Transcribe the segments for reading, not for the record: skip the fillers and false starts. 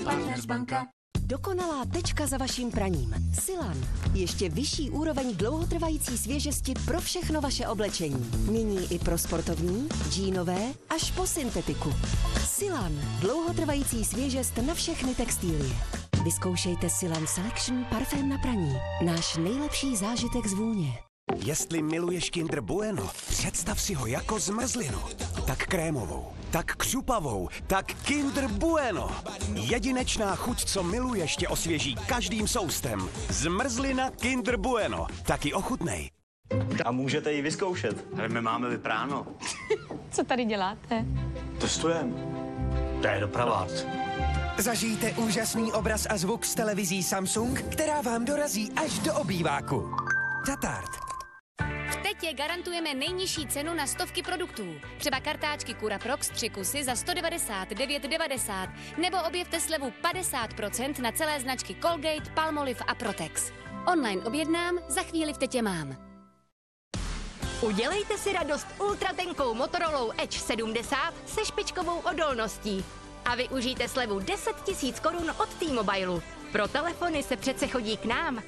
Partners banka. Dokonalá tečka za vaším praním. Silan. Ještě vyšší úroveň dlouhotrvající svěžesti pro všechno vaše oblečení. Nyní i pro sportovní, džínové až po syntetiku. Silan. Dlouhotrvající svěžest na všechny textilie. Vyzkoušejte Silan Selection parfém na praní. Náš nejlepší zážitek z vůně. Jestli miluješ Kinder Bueno, představ si ho jako zmrzlinu. Tak krémovou, tak křupavou, tak Kinder Bueno. Jedinečná chuť, co miluješ, tě osvěží každým soustem. Zmrzlina Kinder Bueno. Taky ochutnej. A můžete ji vyzkoušet. Ale my máme vypráno. Co tady děláte? Testujeme. To je dopravák. Zažijte úžasný obraz a zvuk z televizí Samsung, která vám dorazí až do obýváku. Tatart. V Tetě garantujeme nejnižší cenu na stovky produktů. Třeba kartáčky Curaprox 3 kusy za 199,90 nebo objevte slevu 50% na celé značky Colgate, Palmolive a Protex. Online objednám, za chvíli v Tetě mám. Udělejte si radost ultratenkou Motorolou Edge 70 se špičkovou odolností a využijte slevu 10 000 korun od T-Mobilu. Pro telefony se přece chodí k nám.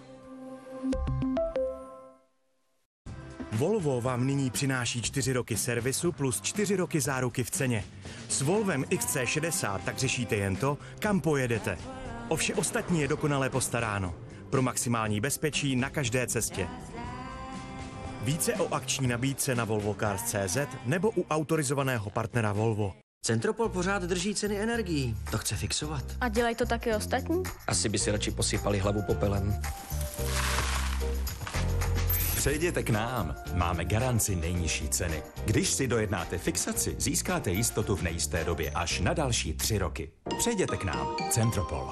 Volvo vám nyní přináší 4 roky servisu plus 4 roky záruky v ceně. S Volvem XC60 tak řešíte jen to, kam pojedete. O vše ostatní je dokonale postaráno. Pro maximální bezpečí na každé cestě. Více o akční nabídce na volvocars.cz nebo u autorizovaného partnera Volvo. Centropol pořád drží ceny energií. To chce fixovat. A dělají to taky ostatní? Asi by si radši posypali hlavu popelem. Přejděte k nám. Máme garanci nejnižší ceny. Když si dojednáte fixaci, získáte jistotu v nejisté době až na další 3 roky. Přejděte k nám. Centropol.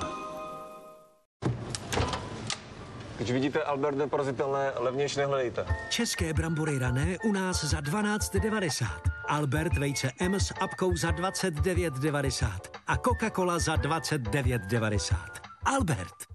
Když vidíte Albert neporazitelné, levnější nehledejte. České brambory rané u nás za 12,90. Albert vejce M s apkou za 29,90. A Coca-Cola za 29,90. Albert.